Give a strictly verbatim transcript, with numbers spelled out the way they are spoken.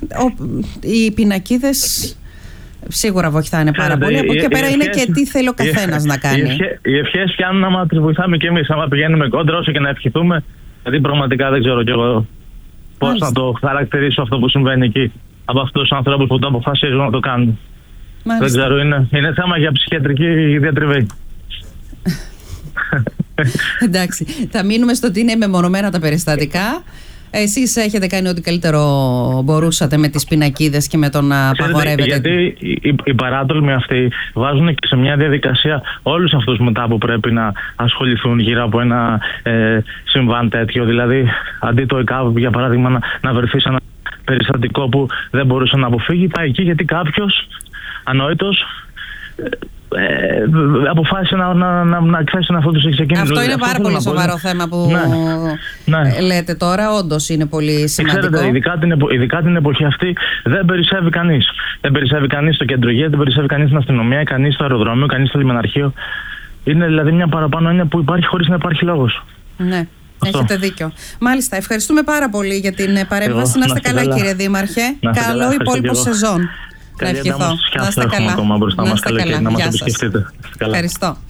οι πινακίδες σίγουρα βοηθάνε πάρα πολύ. Από εκεί και πέρα είναι και τι θέλει ο καθένας να κάνει. Οι ευχές πιάνουν άμα τις βοηθάμε κι εμείς. Άμα πηγαίνουμε κόντρα, όσο και να ευχηθούμε. Δηλαδή, πραγματικά δεν ξέρω κι εγώ πώς να το χαρακτηρίσω αυτό που συμβαίνει εκεί. Από αυτούς τους ανθρώπους που το αποφασίζουν να το κάνουν. Μάλιστα. Δεν ξέρω, είναι, είναι θέμα για ψυχιατρική διατριβή. Εντάξει, θα μείνουμε στο ότι είναι μεμονωμένα τα περιστατικά. Εσείς έχετε κάνει ό,τι καλύτερο μπορούσατε με τις πινακίδες και με το να απαγορεύετε. Γιατί οι, οι παράτολμοι αυτοί βάζουν και σε μια διαδικασία όλους αυτούς μετά που πρέπει να ασχοληθούν γύρω από ένα ε, συμβάν τέτοιο. Δηλαδή, αντί το ΕΚΑΒ, για παράδειγμα, να, να βρεθεί σε ένα περιστατικό που δεν μπορούσε να αποφύγει, πάει εκεί γιατί κάποιος ανόητος Ε, αποφάσισε να, να, να, να εκθέσει ένα αυτό του ξεκίνημα. Αυτό είναι πάρα πολύ σοβαρό θέμα που ναι, ναι. λέτε τώρα. Όντως είναι πολύ σημαντικό. Ξέρετε, ειδικά την, επο, ειδικά την εποχή αυτή δεν περισσεύει κανείς. Δεν περισσεύει κανείς στο κέντρο υγείας, δεν περισσεύει κανείς στην αστυνομία, κανείς στο αεροδρόμιο, κανείς στο λιμεναρχείο. Είναι δηλαδή μια παραπάνω έννοια που υπάρχει χωρίς να υπάρχει λόγος. Ναι. Αυτό. Έχετε δίκιο. Μάλιστα, ευχαριστούμε πάρα πολύ για την παρέμβαση. Εγώ, να είστε καλά, καλά, κύριε Δήμαρχε. Καλό υπόλοιπο σεζόν. Να ευχηθώ. Να είστε καλά. Να είστε καλά. Να μας επισκεφτείτε. Ευχαριστώ.